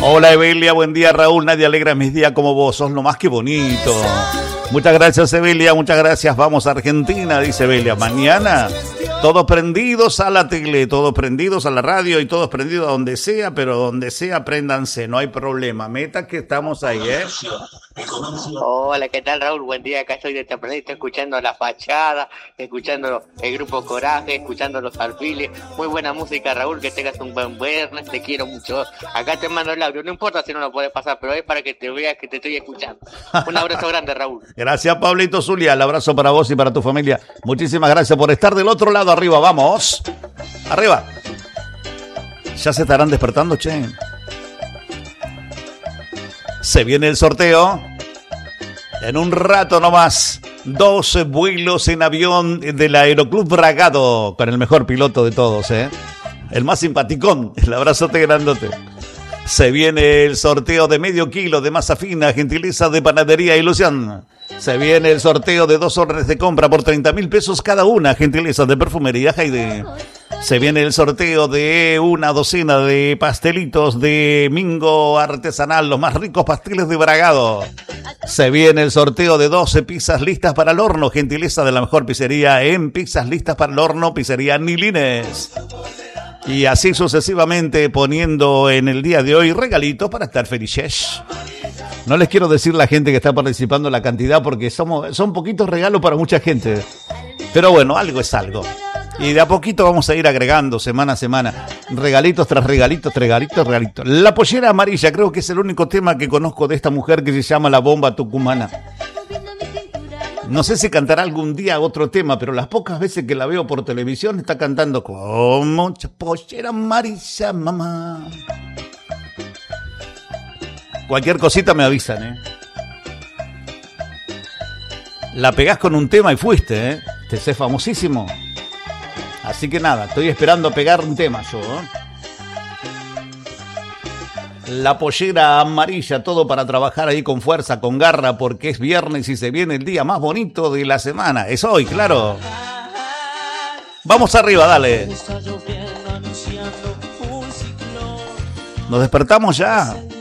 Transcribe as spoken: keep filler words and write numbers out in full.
Hola Evelia, buen día Raúl, nadie alegra mis días como vos, sos lo más que bonito. Muchas gracias Evelia, muchas gracias, vamos a Argentina, dice Evelia. Mañana, todos prendidos a la tele, todos prendidos a la radio y todos prendidos a donde sea, pero donde sea, préndanse, no hay problema. Meta que estamos ahí, ¿eh? Hola, ¿qué tal Raúl? Buen día, acá estoy de tempranito escuchando La Fachada, escuchando el grupo Coraje, escuchando Los Alfiles. Muy buena música Raúl, que tengas un buen viernes, te quiero mucho. Acá te mando el audio, no importa si no lo puedes pasar, pero es para que te veas que te estoy escuchando. Un abrazo grande Raúl. Gracias Pablito Zulia, el abrazo para vos y para tu familia. Muchísimas gracias por estar del otro lado. Arriba, vamos. Arriba. Ya se estarán despertando, che. Se viene el sorteo. En un rato nomás. Dos vuelos en avión del Aeroclub Bragado. Con el mejor piloto de todos, ¿eh? El más simpaticón. El abrazote grandote. Se viene el sorteo de medio kilo de masa fina, gentileza de Panadería Ilusión. Se viene el sorteo de dos órdenes de compra por treinta mil pesos cada una, gentileza de Perfumería Jaide. Se viene el sorteo de una docena de pastelitos de Mingo Artesanal, los más ricos pasteles de Bragado. Se viene el sorteo de doce pizzas listas para el horno, gentileza de la mejor pizzería en pizzas listas para el horno, Pizzería Nilines. Y así sucesivamente, poniendo en el día de hoy regalitos para estar felices. No les quiero decir la gente que está participando la cantidad porque somos, son poquitos regalos para mucha gente. Pero bueno, algo es algo. Y de a poquito vamos a ir agregando semana a semana. Regalitos tras regalitos, regalitos, regalitos. La pollera amarilla, creo que es el único tema que conozco de esta mujer que se llama La Bomba Tucumana. No sé si cantará algún día otro tema, pero las pocas veces que la veo por televisión está cantando como pollera amarilla, mamá. Cualquier cosita me avisan, ¿eh? La pegás con un tema y fuiste, ¿eh? Te sé famosísimo. Así que nada, estoy esperando pegar un tema yo, ¿eh? La pollera amarilla, todo para trabajar ahí con fuerza, con garra, porque es viernes y se viene el día más bonito de la semana. Es hoy, claro. Vamos arriba, dale. Nos despertamos ya.